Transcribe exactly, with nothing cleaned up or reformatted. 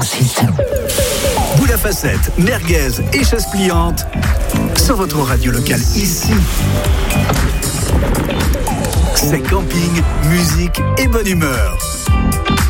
site. Boule à facettes, merguez et chaises pliantes sur votre radio locale ici. C'est camping, musique et bonne humeur.